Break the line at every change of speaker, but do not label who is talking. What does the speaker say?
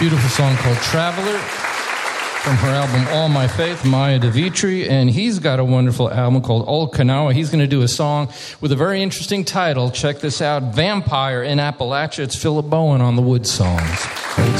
Beautiful song called Traveler from her album All My Faith, Maya DeVitri, and he's got a wonderful album called Old Kanawha. He's going to do a song with a very interesting title. Check this out, Vampire in Appalachia. It's Philip Bowen on the Wood Songs. Old